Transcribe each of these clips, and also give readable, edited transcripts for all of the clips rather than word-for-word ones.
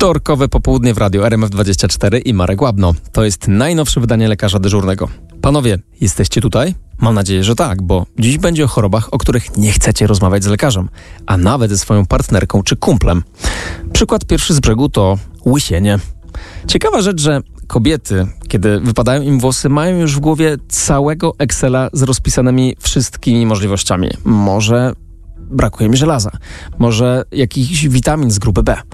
Wtorkowe popołudnie w radiu RMF24 i Marek Łabno. To jest najnowsze wydanie Lekarza Dyżurnego. Panowie, jesteście tutaj? Mam nadzieję, że tak, bo dziś będzie o chorobach, o których nie chcecie rozmawiać z lekarzem, a nawet ze swoją partnerką czy kumplem. Przykład pierwszy z brzegu to łysienie. Ciekawa rzecz, że kobiety, kiedy wypadają im włosy, mają już w głowie całego Excela z rozpisanymi wszystkimi możliwościami. Może brakuje mi żelaza, może jakichś witamin z grupy B.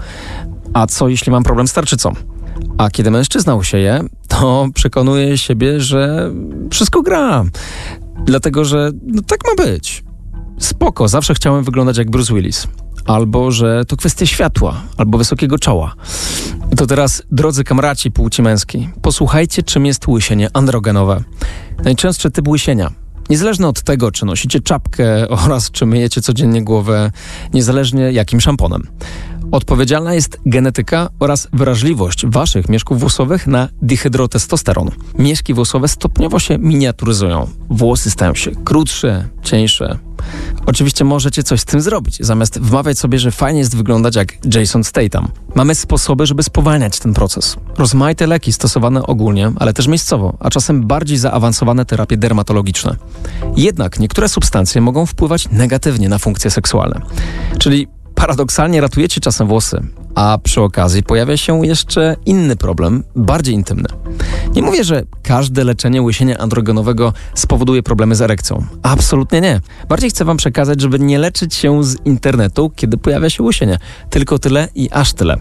A co jeśli mam problem z tarczycą? A kiedy mężczyzna łysieje, to przekonuje siebie, że wszystko gra. Dlatego, że tak ma być. Spoko, zawsze chciałem wyglądać jak Bruce Willis. Albo, że to kwestia światła, albo wysokiego czoła. To teraz, drodzy kamraci płci męskiej, posłuchajcie, czym jest łysienie androgenowe. Najczęstszy typ łysienia. Niezależnie od tego, czy nosicie czapkę oraz czy myjecie codziennie głowę, niezależnie jakim szamponem. Odpowiedzialna jest genetyka oraz wrażliwość waszych mieszków włosowych na dihydrotestosteron. Mieszki włosowe stopniowo się miniaturyzują. Włosy stają się krótsze, cieńsze. Oczywiście możecie coś z tym zrobić, zamiast wmawiać sobie, że fajnie jest wyglądać jak Jason Statham. Mamy sposoby, żeby spowalniać ten proces. Rozmaite leki stosowane ogólnie, ale też miejscowo, a czasem bardziej zaawansowane terapie dermatologiczne. Jednak niektóre substancje mogą wpływać negatywnie na funkcje seksualne. Czyli paradoksalnie ratujecie czasem włosy, a przy okazji pojawia się jeszcze inny problem, bardziej intymny. Nie mówię, że każde leczenie łysienia androgenowego spowoduje problemy z erekcją. Absolutnie nie. Bardziej chcę wam przekazać, żeby nie leczyć się z internetu, kiedy pojawia się łysienie. Tylko tyle i aż tyle.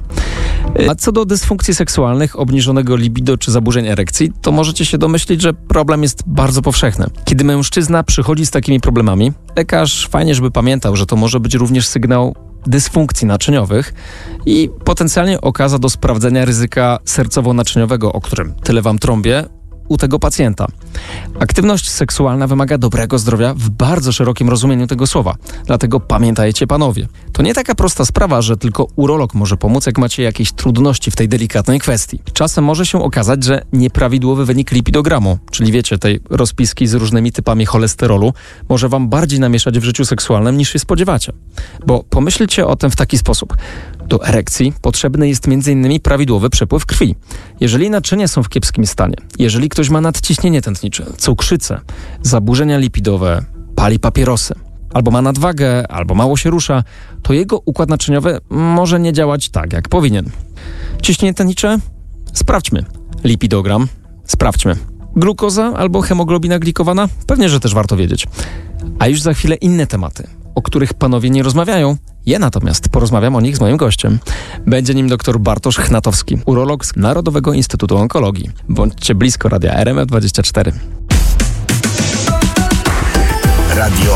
A co do dysfunkcji seksualnych, obniżonego libido czy zaburzeń erekcji, to możecie się domyślić, że problem jest bardzo powszechny. Kiedy mężczyzna przychodzi z takimi problemami, lekarz fajnie, żeby pamiętał, że to może być również sygnał dysfunkcji naczyniowych i potencjalnie okaza do sprawdzenia ryzyka sercowo-naczyniowego, o którym tyle wam trąbię, u tego pacjenta. Aktywność seksualna wymaga dobrego zdrowia w bardzo szerokim rozumieniu tego słowa. Dlatego pamiętajcie, panowie. To nie taka prosta sprawa, że tylko urolog może pomóc, jak macie jakieś trudności w tej delikatnej kwestii. Czasem może się okazać, że nieprawidłowy wynik lipidogramu, czyli wiecie, tej rozpiski z różnymi typami cholesterolu, może wam bardziej namieszać w życiu seksualnym, niż się spodziewacie. Bo pomyślcie o tym w taki sposób. Do erekcji potrzebny jest m.in. prawidłowy przepływ krwi. Jeżeli naczynia są w kiepskim stanie, jeżeli ktoś ma nadciśnienie tętnicze, cukrzycę, zaburzenia lipidowe, pali papierosy, albo ma nadwagę, albo mało się rusza, to jego układ naczyniowy może nie działać tak, jak powinien. Ciśnienie tętnicze? Sprawdźmy. Lipidogram? Sprawdźmy. Glukoza albo hemoglobina glikowana? Pewnie, że też warto wiedzieć. A już za chwilę inne tematy, o których panowie nie rozmawiają. Ja natomiast porozmawiam o nich z moim gościem. Będzie nim dr Bartosz Chnatowski, urolog z Narodowego Instytutu Onkologii. Bądźcie blisko radia RMF24. Radio